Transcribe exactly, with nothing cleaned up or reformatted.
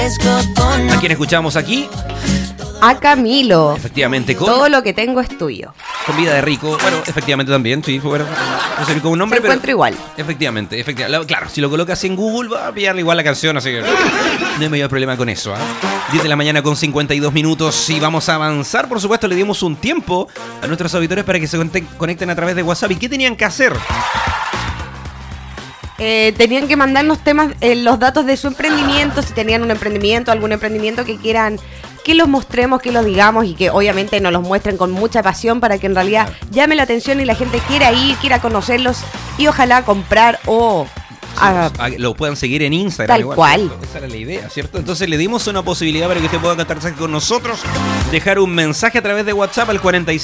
¿A quién escuchamos aquí? A Camilo. Efectivamente, con, Todo lo que tengo es tuyo. con Vida de Rico. Bueno, efectivamente también, sí, fue verdad. No sé con un nombre, Se pero encuentra igual. Efectivamente, efectivamente. Claro, si lo colocas en Google va a pillar igual la canción, así que no hay mayor problema con eso. ¿eh? diez de la mañana con cincuenta y dos minutos y vamos a avanzar. Por supuesto, le dimos un tiempo a nuestros auditores para que se conecten a través de WhatsApp. ¿Y qué tenían que hacer? Eh, tenían que mandarnos temas, eh, los datos de su emprendimiento, si tenían un emprendimiento, algún emprendimiento que quieran que los mostremos, que los digamos y que obviamente nos los muestren con mucha pasión para que en realidad Claro. llame la atención y la gente quiera ir, quiera conocerlos y ojalá comprar o... Ah, lo puedan seguir en Instagram. Tal igual, cual. ¿cierto? Esa era la idea, ¿cierto? Entonces le dimos una posibilidad para que usted pueda contactarse con nosotros, dejar un mensaje a través de WhatsApp al cuarenta y